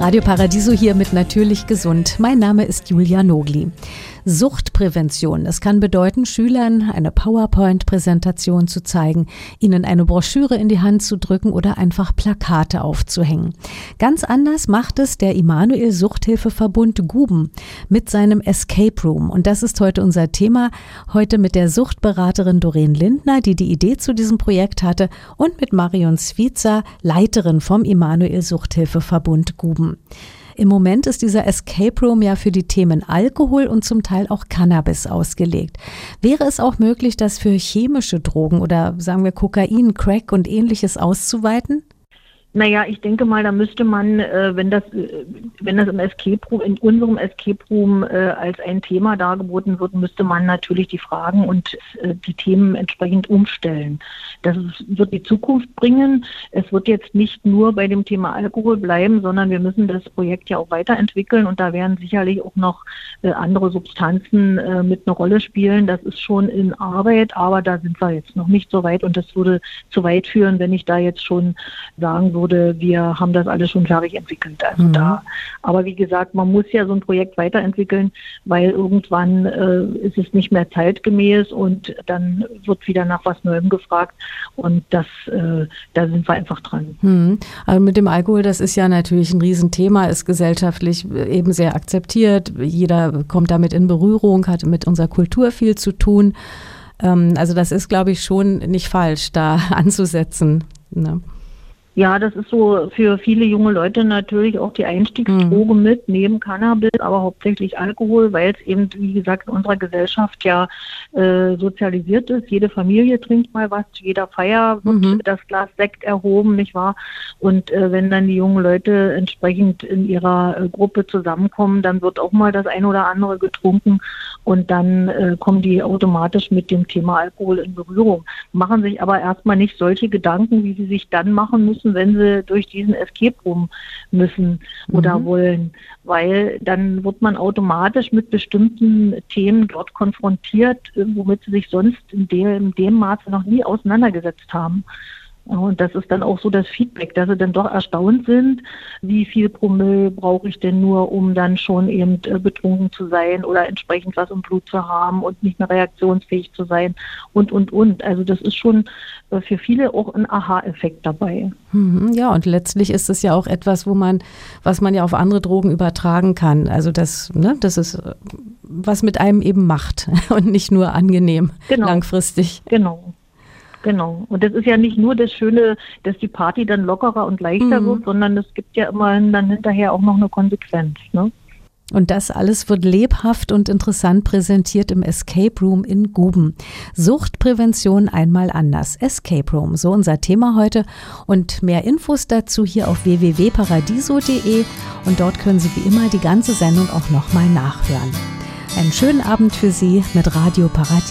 Radio Paradiso hier mit Natürlich Gesund. Mein Name ist Julia Nogli. Suchtprävention. Das kann bedeuten, Schülern eine PowerPoint-Präsentation zu zeigen, ihnen eine Broschüre in die Hand zu drücken oder einfach Plakate aufzuhängen. Ganz anders macht es der Immanuel-Suchthilfeverbund Guben mit seinem Escape Room. Und das ist heute unser Thema. Heute mit der Suchtberaterin Doreen Lindner, die die Idee zu diesem Projekt hatte, und mit Marion Sviza, Leiterin vom Immanuel-Suchthilfeverbund Guben. Im Moment ist dieser Escape Room ja für die Themen Alkohol und zum Teil auch Cannabis ausgelegt. Wäre es auch möglich, das für chemische Drogen oder sagen wir Kokain, Crack und Ähnliches auszuweiten? Naja, ich denke mal, da müsste man, wenn das im Escape Room, in unserem Escape Room als ein Thema dargeboten wird, müsste man natürlich die Fragen und die Themen entsprechend umstellen. Das wird die Zukunft bringen. Es wird jetzt nicht nur bei dem Thema Alkohol bleiben, sondern wir müssen das Projekt ja auch weiterentwickeln und da werden sicherlich auch noch andere Substanzen mit einer Rolle spielen. Das ist schon in Arbeit, aber da sind wir jetzt noch nicht so weit und das würde zu weit führen, wenn ich da jetzt schon sagen würde, wir haben das alles schon fertig entwickelt. Also aber wie gesagt, man muss ja so ein Projekt weiterentwickeln, weil irgendwann ist es nicht mehr zeitgemäß und dann wird wieder nach was Neuem gefragt und da sind wir einfach dran. Also mit dem Alkohol, das ist ja natürlich ein Riesenthema, ist gesellschaftlich eben sehr akzeptiert. Jeder kommt damit in Berührung, hat mit unserer Kultur viel zu tun. Also das ist, glaube ich, schon nicht falsch, da anzusetzen, ne? Ja, das ist so für viele junge Leute natürlich auch die Einstiegsdroge mit, neben Cannabis, aber hauptsächlich Alkohol, weil es eben, wie gesagt, in unserer Gesellschaft ja sozialisiert ist. Jede Familie trinkt mal was, zu jeder Feier wird das Glas Sekt erhoben, nicht wahr? Und wenn dann die jungen Leute entsprechend in ihrer Gruppe zusammenkommen, dann wird auch mal das ein oder andere getrunken und dann kommen die automatisch mit dem Thema Alkohol in Berührung. Machen sich aber erstmal nicht solche Gedanken, wie sie sich dann machen müssen, wenn sie durch diesen Escape Room müssen oder wollen, weil dann wird man automatisch mit bestimmten Themen dort konfrontiert, womit sie sich sonst in dem Maße noch nie auseinandergesetzt haben. Und das ist dann auch so das Feedback, dass sie dann doch erstaunt sind, wie viel Promille brauche ich denn nur, um dann schon eben betrunken zu sein oder entsprechend was im Blut zu haben und nicht mehr reaktionsfähig zu sein und. Also das ist schon für viele auch ein Aha-Effekt dabei. Ja, und letztlich ist es ja auch etwas, was man ja auf andere Drogen übertragen kann. Also das ist, was mit einem eben macht und nicht nur angenehm langfristig. Genau. Und das ist ja nicht nur das Schöne, dass die Party dann lockerer und leichter wird, sondern es gibt ja immerhin dann hinterher auch noch eine Konsequenz, ne? Und das alles wird lebhaft und interessant präsentiert im Escape Room in Guben. Suchtprävention einmal anders. Escape Room, so unser Thema heute. Und mehr Infos dazu hier auf www.paradiso.de. Und dort können Sie wie immer die ganze Sendung auch nochmal nachhören. Einen schönen Abend für Sie mit Radio Paradiso.